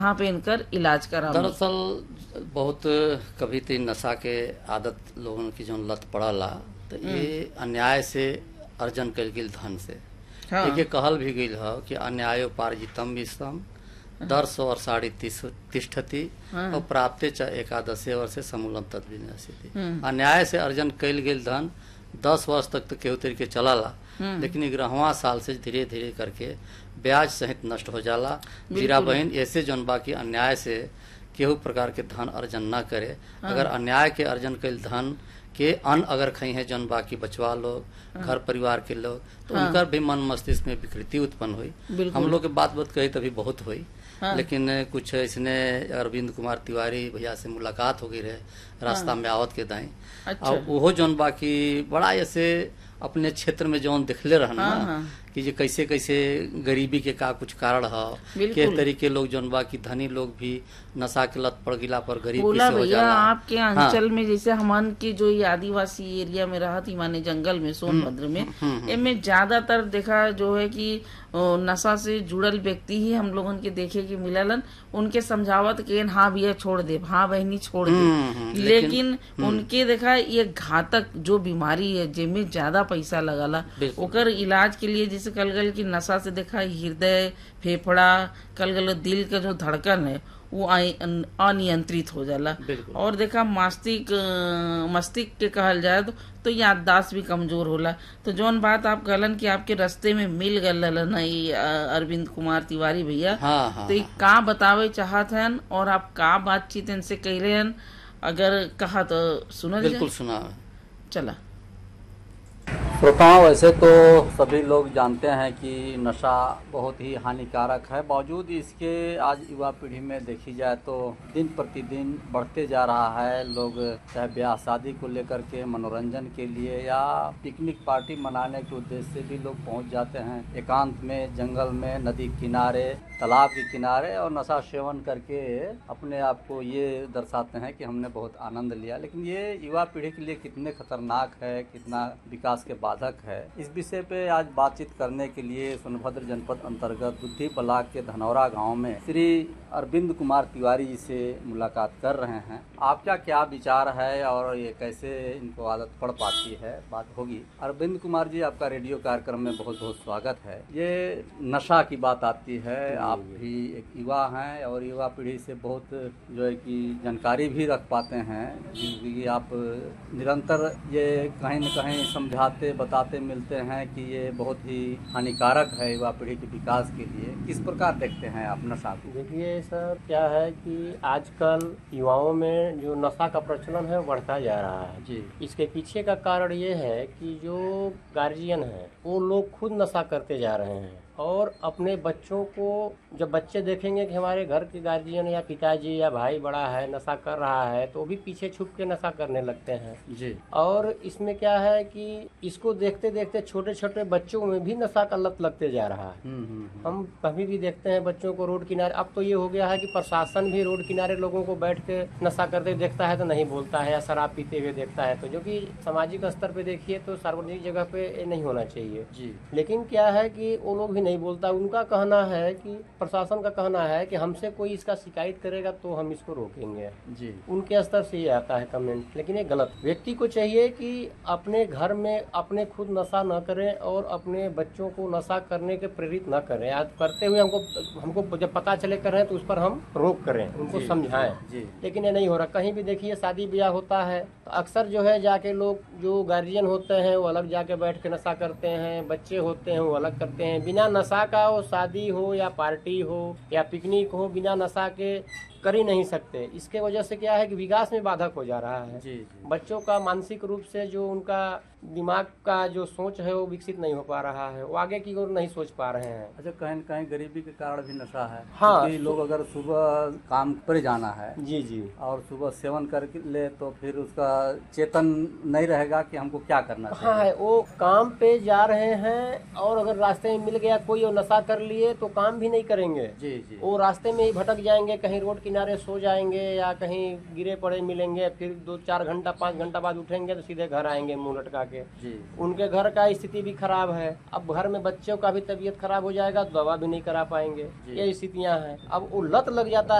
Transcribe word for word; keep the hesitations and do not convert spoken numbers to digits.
यहाँ पे इनकर इलाज करा। दरअसल बहुत कभी तो नशा के आदत लोगन की जो लत पड़ला तो ये अन्याय से अर्जन कल गेल धन से। हाँ। एक कहल भी गई है कि अन्यायोपार्जितम विश्वम दर्श और साढ़े तिष्ठति हाँ। और प्राप्ते च एकादशे वर्ष से समूलम तद्विन्यासिति। अन्याय से अर्जन कल गेल धन दस वर्ष तक तो केहू तरीके चलाला, लेकिन ग्यारहवां साल से धीरे धीरे करके ब्याज सहित नष्ट हो जाला। जीरा बहन ऐसे जौन बाकी अन्याय से केहू प्रकार के धन अर्जन न करे। हाँ। अगर अन्याय के अर्जन कल धन के अन्न अगर खई है जौन बाकी बचवा लोग, हाँ। घर परिवार के लोग, तो हाँ। उनका भी मन मस्तिष्क में विकृति उत्पन्न हुई। हम लोग के बात बात कही तभी बहुत हुई। हाँ। लेकिन कुछ इसने अरविंद कुमार तिवारी भैया से मुलाकात हो गई रहे रास्ता में आवत के दाई। अच्छा। और वो जौन बाकी बड़ा ऐसे अपने क्षेत्र में जौन दिखले रहना। हाँ, हाँ। कि ये कैसे कैसे गरीबी के का कुछ कारण है, के तरीके लोग जौन बाकी धनी लोग भी नशा के लत पड़ गिला पर गरीब बोला कैसे हो भैया जाला। आपके अंचल में जैसे हमन की जो ये आदिवासी एरिया में रहा थी माने जंगल में सोनभद्र में, इनमें ज्यादातर देखा जो है कि नशा से जुड़ल व्यक्ति ही हम लोगन के देखे कि मिललन। उनके समझावत के हाँ भैया छोड़ दे, हाँ बहनी छोड़ दे, लेकिन उनके देखा ये घातक जो बीमारी है जिनमें ज्यादा पैसा लगाला ओकर इलाज के लिए जैसे कल गल की नशा से देखा हृदय फेफड़ा कल गल दिल का जो धड़कन है वो अनियंत्रित हो जाला। और देखा मस्तिष्क मस्तिष्क के कहल जाए तो, तो याददाश्त भी कमजोर होला। तो जौन बात आप कहलन कि आपके रास्ते में मिल गए अरविंद कुमार तिवारी भैया। हाँ, हाँ, तो ये का बतावे चाहत हैं और आप का बातचीत इनसे कह रहे हैं, अगर कहा तो सुना। बिल्कुल सुना। चला श्रोताओं, वैसे तो सभी लोग जानते हैं कि नशा बहुत ही हानिकारक है। बावजूद इसके आज युवा पीढ़ी में देखी जाए तो दिन प्रतिदिन बढ़ते जा रहा है। लोग चाहे ब्याह शादी को लेकर के मनोरंजन के लिए या पिकनिक पार्टी मनाने के उद्देश्य से भी लोग पहुंच जाते हैं एकांत में, जंगल में, नदी किनारे, तालाब के किनारे और नशा सेवन करके अपने आप को ये दर्शाते हैं कि हमने बहुत आनंद लिया। लेकिन ये युवा पीढ़ी के लिए कितने खतरनाक है, कितना विकास के बाधक है, इस विषय पे आज बातचीत करने के लिए सोनभद्र जनपद अंतर्गत बुद्धि ब्लॉक के धनौरा गांव में श्री अरविंद कुमार तिवारी जी से मुलाकात कर रहे हैं। आपका क्या विचार है और ये कैसे इनको आदत पड़ पाती है, बात होगी। अरविंद कुमार जी, आपका रेडियो कार्यक्रम में बहुत बहुत स्वागत है। ये नशा की बात आती है, आप भी एक युवा हैं और युवा पीढ़ी से बहुत जो है कि जानकारी भी रख पाते हैं, जिसकी आप निरंतर ये कहीं न कहीं समझाते बताते मिलते हैं कि ये बहुत ही हानिकारक है युवा पीढ़ी के विकास के लिए। किस प्रकार देखते हैं आप नशा को? देखिए सर, क्या है कि आजकल युवाओं में जो नशा का प्रचलन है बढ़ता जा रहा है जी। इसके पीछे का कारण ये है कि जो गार्जियन है वो लोग खुद नशा करते जा रहे हैं और अपने बच्चों को जब बच्चे देखेंगे कि हमारे घर के गार्जियन या पिताजी या भाई बड़ा है नशा कर रहा है तो वो भी पीछे छुप के नशा करने लगते हैं जी। और इसमें क्या है कि इसको देखते देखते छोटे छोटे बच्चों में भी नशा का लत लगते जा रहा है। हुँ, हुँ, हुँ। हम कभी भी देखते हैं बच्चों को रोड किनारे। अब तो ये हो गया है कि प्रशासन भी रोड किनारे लोगों को बैठ के नशा करते देखता है तो नहीं बोलता है, या शराब पीते हुए देखता है तो, जो कि सामाजिक स्तर पे देखिए तो सार्वजनिक जगह पे नहीं होना चाहिए जी। लेकिन क्या है कि वो लोग भी नहीं बोलता। उनका कहना है कि प्रशासन का कहना है कि हमसे कोई इसका शिकायत करेगा तो हम इसको रोकेंगे जी। उनके स्तर से ये आता है कमेंट, लेकिन ये गलत। व्यक्ति को चाहिए कि अपने घर में अपने खुद नशा न करें और अपने बच्चों को नशा करने के प्रेरित न करें। आज करते हुए हमको हमको जब पता चले कर रहे हैं तो उस पर हम रोक करें, उनको समझाएं। लेकिन ये नहीं हो रहा। कहीं भी देखिए शादी ब्याह होता है तो अक्सर जो है जाके लोग जो गार्जियन होते हैं वो अलग जाके बैठ के नशा करते हैं, बच्चे होते हैं वो अलग करते हैं। बिना नशा का हो शादी हो या पार्टी हो या पिकनिक हो, बिना नशा के कर ही नहीं सकते। इसके वजह से क्या है कि विकास में बाधक हो जा रहा है। जी, जी। बच्चों का मानसिक रूप से जो उनका दिमाग का जो सोच है वो विकसित नहीं हो पा रहा है, वो आगे की ओर नहीं सोच पा रहे हैं। अच्छा, कहीं न कहीं गरीबी के कारण भी नशा है। हाँ, क्योंकि लोग अगर सुबह काम पर जाना है जी जी और और सुबह सेवन कर ले तो फिर उसका चेतन नहीं रहेगा कि हमको क्या करना चाहिए। हाँ है, वो काम पे जा रहे हैं और अगर रास्ते में मिल गया कोई और नशा कर लिए तो काम भी नहीं करेंगे। जी जी। वो रास्ते में ही भटक जाएंगे, कहीं रोड किनारे सो जाएंगे या कहीं गिरे पड़े मिलेंगे, फिर दो चार घंटा पाँच घंटा बाद उठेंगे तो सीधे घर आएंगे मुंह लटका के। जी। उनके घर का स्थिति भी खराब है। अब घर में बच्चों का भी तबीयत खराब हो जाएगा, दवा भी नहीं करा पाएंगे। ये स्थितियाँ हैं। अब वो लत लग जाता